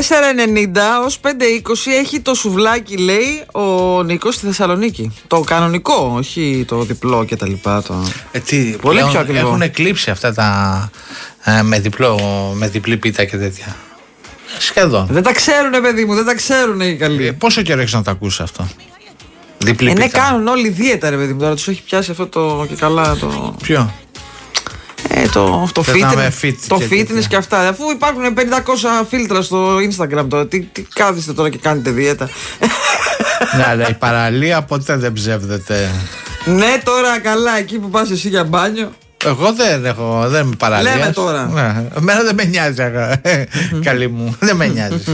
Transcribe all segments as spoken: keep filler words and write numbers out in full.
τέσσερα ενενήντα ως πέντε είκοσι έχει το σουβλάκι, λέει ο Νίκος, στη Θεσσαλονίκη. Το κανονικό, όχι το διπλό και τα λοιπά. Το... Ε, τι, πολύ πιο ακριβό. Έχουν εκλείψει αυτά τα ε, με, διπλό, με διπλή πίτα και τέτοια. Σχεδόν. Δεν τα ξέρουνε, παιδί μου, δεν τα ξέρουνε οι καλοί. Ε, πόσο καιρό έχεις να τα ακούσεις αυτό? Διπλή ε, πίτα. Ναι, κάνουν όλοι δίαιτα, ρε παιδί μου. Τώρα τους έχει πιάσει αυτό το και καλά το. Ποιο? Ε, το το fitness, fit το και, fitness και, και αυτά. Αφού υπάρχουν πεντακόσια φίλτρα στο Instagram τώρα, τι, τι κάθεστε τώρα και κάνετε δίαιτα? Ναι, αλλά η παραλία ποτέ δεν ψεύδεται. Ναι, τώρα καλά, εκεί που πας εσύ για μπάνιο. Εγώ δεν έχω, δεν είμαι παραλίας. Λέμε τώρα. Ναι, εμένα δεν με νοιάζει, καλή μου, δεν με νοιάζει.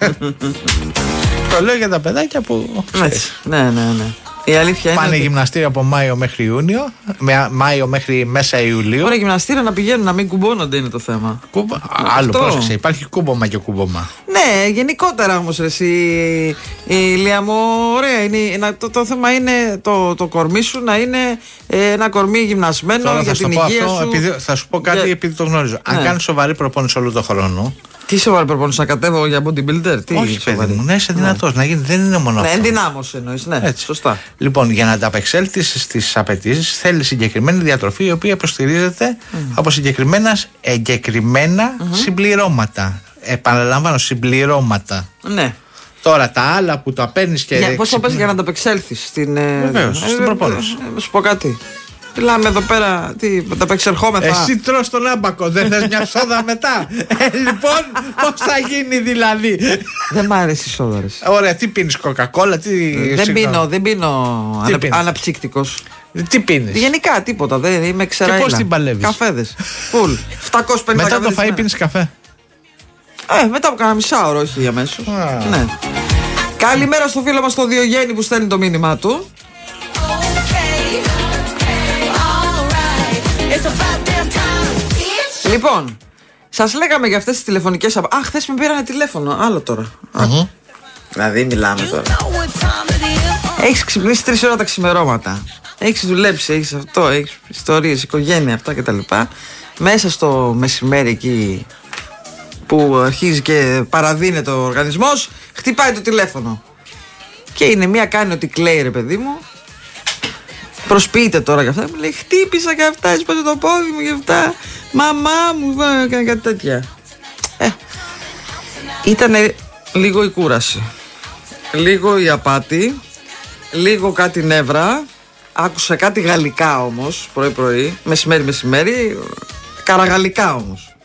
Το λέω για τα παιδάκια που ξέρεις. Ναι, ναι, ναι. Η αλήθεια είναι. Πάνε ότι... γυμναστήριο από Μάιο μέχρι Ιούνιο, με Μάιο μέχρι μέσα Ιουλίου. Ωραία, γυμναστήριο να πηγαίνουν, να μην κουμπώνονται είναι το θέμα. Κούμπα. Άλλο, πρόσεξε, υπάρχει κούμπομα και κούμπομα. Ναι, γενικότερα όμως εσύ, η Ηλία μου, ωραία είναι, το, το θέμα είναι το, το κορμί σου να είναι ε, ένα κορμί γυμνασμένο. Τώρα για θα την υγεία αυτό, σου. Επειδή, θα σου πω κάτι για... επειδή το γνωρίζω. Ναι. Αν κάνεις σοβαρή προπόνηση όλο τον χρόνο. Τι σοβαρή προπόνηση, να κατέβω για bodybuilder? Τι όχι, παιδί μου, να είσαι δυνατός, ναι. να δεν είναι μόνο ναι, αυτό. Ναι, ενδυνάμωση εννοείς, ναι, έτσι. Σωστά. Λοιπόν, για να ανταπεξέλθεις στις απαιτήσεις, θέλει συγκεκριμένη διατροφή η οποία υποστηρίζεται mm. από συγκεκριμένα εγκεκριμένα mm-hmm. συμπληρώματα. Επαναλαμβάνω, συμπληρώματα. Ναι. Τώρα τα άλλα που τα παίρνεις και. Πώς το πες για να ανταπεξέλθεις στην. Βεβαίως, στην ε, προπόνηση. Να σου πω κάτι. Μιλάμε εδώ πέρα, τι, τα απεξερχόμεθα. Εσύ τρως τον άμπακο, δεν θες μια σόδα μετά? ε, λοιπόν, πώς θα γίνει δηλαδή? Δεν μ' άρεσε η σόδα, ρε. Ωραία, τι πίνεις, κοκακόλα, τι. Δεν πίνω, δεν πίνω ανα, αναψύκτικος. Τι πίνεις? Γενικά τίποτα, δεν είμαι ξεραίλα. Και πώς την παλεύεις? Καφέδες, φουλ. επτακόσια πενήντα μετά το φαΐ πίνεις καφέ? Ε, μετά από κάνα μισάωρο, όχι αμέσως. Ah. Ναι. Καλημέρα στο φίλο μας το Διογέννη που στέλνει το μήνυμά του. Λοιπόν, σας λέγαμε για αυτές τις τηλεφωνικές απ... Α, χθες με πήρανε τηλέφωνο, άλλο τώρα. Mm-hmm. Δηλαδή μιλάμε τώρα. Έχεις ξυπνήσει τρεις ώρα τα ξημερώματα. Έχεις δουλέψει, έχεις αυτό, έχεις ιστορίες, οικογένεια, αυτά κτλ. Μέσα στο μεσημέρι εκεί που αρχίζει και παραδίνεται ο οργανισμός, χτυπάει το τηλέφωνο. Και είναι μία κάνει ότι κλαίει, ρε παιδί μου. Προσποιείται τώρα για αυτά. Μου λέει χτύπησα και αυτά, έσπασε το πόδι μου και αυτά. Μαμά μου, έκανε κάτι τέτοια. Ε, ήτανε λίγο η κούραση. Λίγο η απάτη. Λίγο κάτι νεύρα. Άκουσα κάτι γαλλικά όμως, πρωί-πρωί. Μεσημέρι-μεσημέρι. Καραγαλλικά όμως.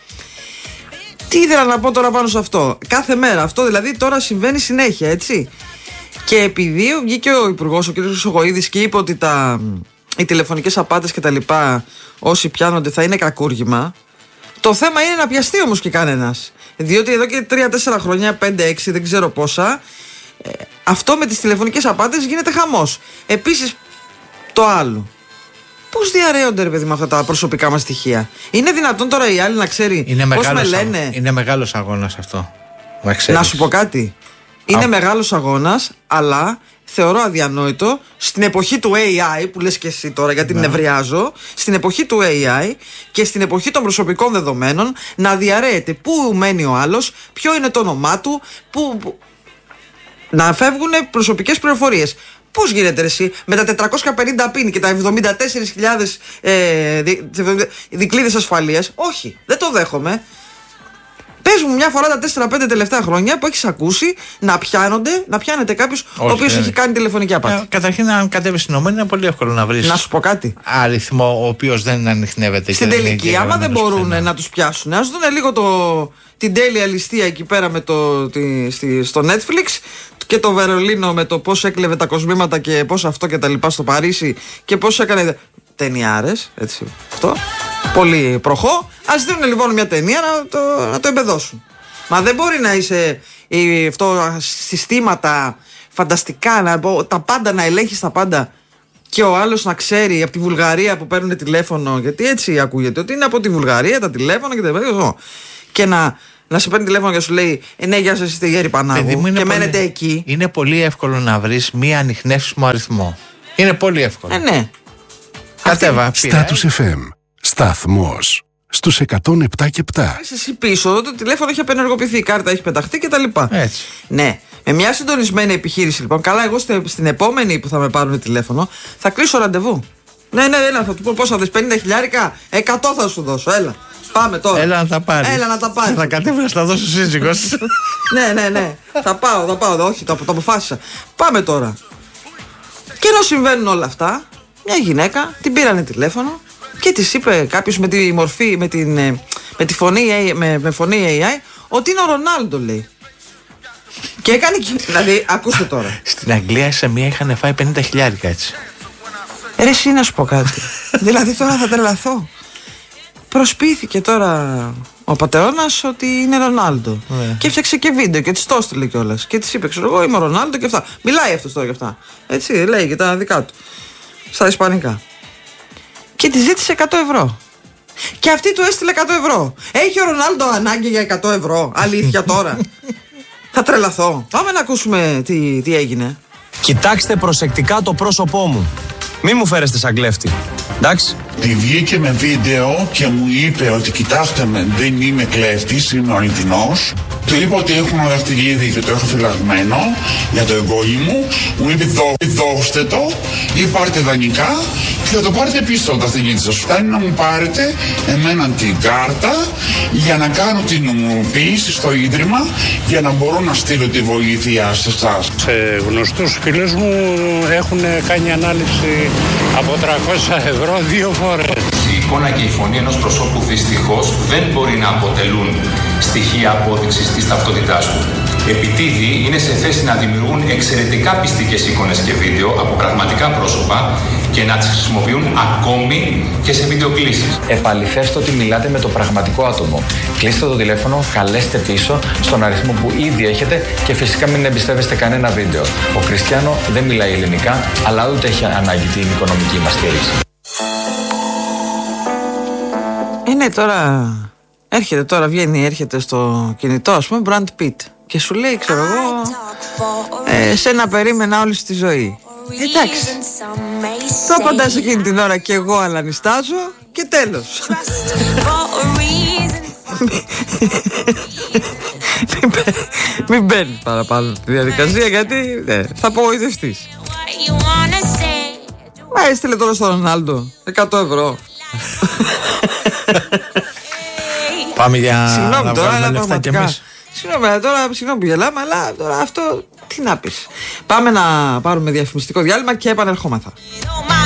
Τι ήθελα να πω τώρα πάνω σε αυτό? Κάθε μέρα αυτό δηλαδή τώρα συμβαίνει συνέχεια, έτσι. Και επειδή βγήκε ο υπουργός, ο κ. Χρυσοχοΐδης, και είπε ότι τα, οι τηλεφωνικές απάτες και τα λοιπά, όσοι πιάνονται θα είναι κακούργημα, το θέμα είναι να πιαστεί όμως και κανένας. Διότι εδώ και τρία τέσσερα χρόνια, πέντε έξι, δεν ξέρω πόσα, ε, αυτό με τις τηλεφωνικές απάτες γίνεται χαμός. Επίσης, το άλλο. Πώς διαρρέονται, ρε παιδί, με αυτά τα προσωπικά μας στοιχεία? Είναι δυνατόν τώρα οι άλλοι να ξέρει πώς με λένε? Είναι μεγάλος αγώνας αυτό. Να σου πω κάτι. Είναι Α. μεγάλος αγώνας, αλλά θεωρώ αδιανόητο στην εποχή του έι άι που λες και εσύ τώρα, γιατί ναι. νευριάζω, στην εποχή του έι άι και στην εποχή των προσωπικών δεδομένων να διαρρέεται πού μένει ο άλλος, ποιο είναι το όνομά του, που, που... να φεύγουν προσωπικές πληροφορίες. Πώς γίνεται, ρε, εσύ με τα τετρακόσια πενήντα πιν και τα εβδομήντα τέσσερις χιλιάδες ε, δικλείδες ασφαλείας? Όχι, δεν το δέχομαι. Πες μου μια φορά τα τέσσερα πέντε τελευταία χρόνια που έχεις ακούσει να πιάνονται, να πιάνεται κάποιος ο οποίος ε, έχει κάνει τηλεφωνική απάτη. Ε, καταρχήν, αν κατέβεις στην Ομόνη, είναι πολύ εύκολο να βρεις. Να σου πω κάτι. Αριθμό ο οποίος δεν ανιχνεύεται. Στην τελική, άμα δεν μπορούν φθηνά. να τους πιάσουν, ας δουν λίγο το, την τέλεια ληστεία εκεί πέρα με το, τη, στη, στο Netflix και το Βερολίνο με το πώς έκλεβε τα κοσμήματα και πώς αυτό και τα λοιπά στο Παρίσι και πώς έκανε ταινιάρες, έτσι, αυτό. Πολύ προχώ. Ας δίνουν λοιπόν μια ταινία να το, να το εμπεδώσουν. Μα δεν μπορεί να είσαι η, αυτό, συστήματα φανταστικά, να, τα πάντα να ελέγχεις τα πάντα και ο άλλος να ξέρει από τη Βουλγαρία που παίρνουν τηλέφωνο, γιατί έτσι ακούγεται ότι είναι από τη Βουλγαρία τα τηλέφωνα και τα τηλέφωνα, και να, να σε παίρνει τηλέφωνο και σου λέει ε, ναι, γεια σας, είστε Γέρη Πανάγου και πολύ, μένετε εκεί. Είναι πολύ εύκολο να βρεις μία ανιχνεύσιμο αριθμό. Είναι πολύ εύκολο. Ε, ναι. Κατέβα. Status εφ εμ. Σταθμός στους εκατόν επτά και επτά. Εσύ πίσω, το τηλέφωνο έχει απενεργοποιηθεί, η κάρτα έχει πεταχτεί κτλ. Έτσι. Ναι. Με μια συντονισμένη επιχείρηση λοιπόν, καλά, εγώ στην επόμενη που θα με πάρουν τηλέφωνο θα κλείσω ραντεβού. Ναι, ναι, έλα, θα του πω πόσα δες, πενήντα χιλιάρικα, εκατό θα σου δώσω, έλα. Πάμε τώρα. Έλα να τα πάρεις. Έλα να τα πάρεις. Θα κατέβει να στα δώσει ο σύζυγος. Ναι, ναι, ναι. Θα πάω, θα πάω. Όχι, το, το αποφάσισα. Πάμε τώρα. Και ενώ συμβαίνουν όλα αυτά, μια γυναίκα την πήρανε τηλέφωνο και της είπε κάποιος με τη μορφή, με, την, με τη φωνή, με, με φωνή έι άι, ότι είναι ο Ρονάλντο, λέει. Και έκανε. Δηλαδή, ακούστε τώρα. Στην Αγγλία σε μία είχαν φάει πενήντα χιλιάρικα έτσι. Ρε, εσύ να σου πω κάτι. Δηλαδή τώρα θα τρελαθώ. Προσποιήθηκε τώρα ο πατεώνας ότι είναι Ρονάλντο. Yeah. Και έφτιαξε και βίντεο και της το έστειλε κιόλας. Και της είπε, ξέρω εγώ, είμαι ο Ρονάλντο και αυτά. Μιλάει αυτός τώρα για αυτά. Έτσι, λέει και τα δικά του. Στα ισπανικά. Και της ζήτησε εκατό ευρώ. Και αυτή του έστειλε εκατό ευρώ. Έχει ο Ρονάλντο ανάγκη για εκατό ευρώ? Αλήθεια τώρα? Θα τρελαθώ. Πάμε να ακούσουμε τι, τι έγινε. Κοιτάξτε προσεκτικά το πρόσωπό μου. Μη μου φέρεστε σαν κλέφτη. Εντάξει. Τη βγήκε με βίντεο και μου είπε ότι κοιτάξτε με, δεν είμαι κλέφτης, είμαι αληθινός. Του είπα ότι έχουμε ένα δαχτυλίδι και το έχω φυλαγμένο για το εγγόνι μου. Μου είπε δώ, δώστε το ή πάρτε δανεικά και θα το πάρετε πίσω το δαχτυλίδι σας. Φτάνει να μου πάρετε εμένα την κάρτα για να κάνω την νομιμοποίηση στο ίδρυμα για να μπορώ να στείλω τη βοήθεια σε εσάς. Σε γνωστούς φίλους μου έχουν κάνει ανάληψη από τριακόσια ευρώ δύο φορές. Η εικόνα και η φωνή ενός προσώπου δυστυχώς δεν μπορεί να αποτελούν στοιχεία απόδειξης της ταυτότητάς του. Επιτίδη είναι σε θέση να δημιουργούν εξαιρετικά πιστικές εικόνες και βίντεο από πραγματικά πρόσωπα και να τις χρησιμοποιούν ακόμη και σε βιντεοκλήσεις. Επαληθεύστε ότι μιλάτε με το πραγματικό άτομο. Κλείστε το τηλέφωνο, καλέστε πίσω στον αριθμό που ήδη έχετε και φυσικά μην εμπιστεύεστε κανένα βίντεο. Ο Κριστιάνο δεν μιλάει ελληνικά, αλλά ούτε έχει ανάγκη την οικονομική μας στήριξη. Είναι τώρα. Έρχεται τώρα, βγαίνει, έρχεται στο κινητό, ας πούμε, Brad Pitt. Και σου λέει, ξέρω εγώ, ε, σένα περίμενα όλη στη ζωή. Εντάξει. Το απαντάς εκείνη την ώρα και εγώ αλανιστάζω και τέλος. Μην μπαίνει παραπάνω τη διαδικασία γιατί ναι, θα απογοητευτείς. Μα έστειλε τώρα στον Ρονάλντο εκατό ευρώ. Πάμε για συγγνώμη να τώρα, βγάλουμε λεφτά κι εμείς. Συγγνώμη τώρα, συγγνώμη που γελάμε, αλλά τώρα αυτό τι να πεις. Πάμε να πάρουμε διαφημιστικό διάλειμμα και επανερχόμεθα.